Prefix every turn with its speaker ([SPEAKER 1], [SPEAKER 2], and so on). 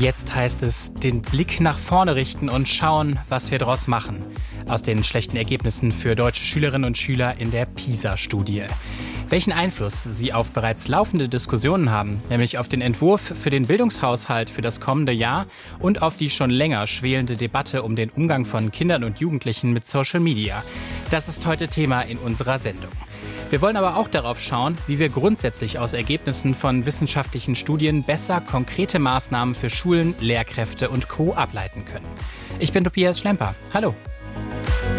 [SPEAKER 1] Jetzt heißt es, den Blick nach vorne richten und schauen, was wir daraus machen. Aus den schlechten Ergebnissen für deutsche Schülerinnen und Schüler in der PISA-Studie. Welchen Einfluss sie auf bereits laufende Diskussionen haben, nämlich auf den Entwurf für den Bildungshaushalt für das kommende Jahr und auf die schon länger schwelende Debatte um den Umgang von Kindern und Jugendlichen mit Social Media. Das ist heute Thema in unserer Sendung. Wir wollen aber auch darauf schauen, wie wir grundsätzlich aus Ergebnissen von wissenschaftlichen Studien besser konkrete Maßnahmen für Schulen, Lehrkräfte und Co. ableiten können. Ich bin Tobias Schlemper. Hallo.